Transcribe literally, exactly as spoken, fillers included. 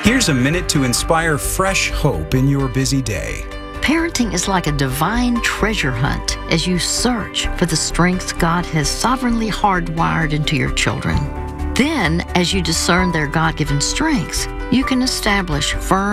Here's a minute to inspire fresh hope in your busy day. Parenting is like a divine treasure hunt as you search for the strengths God has sovereignly hardwired into your children. Then, as you discern their God-given strengths, you can establish firm